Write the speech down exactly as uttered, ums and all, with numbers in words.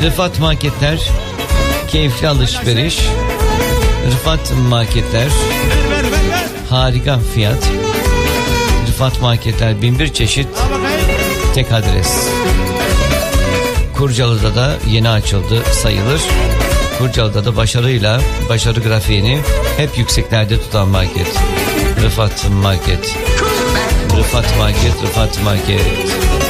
Rıfat Marketler, keyifli alışveriş. Rıfat Marketler, harika fiyat. Rıfat Marketler, bin bir çeşit, tek adres. Kurcalı'da da yeni açıldı sayılır. Kurcalı'da da başarıyla başarı grafiğini hep yükseklerde tutan market. Rıfat Market. Rıfat Market, Rıfat Market.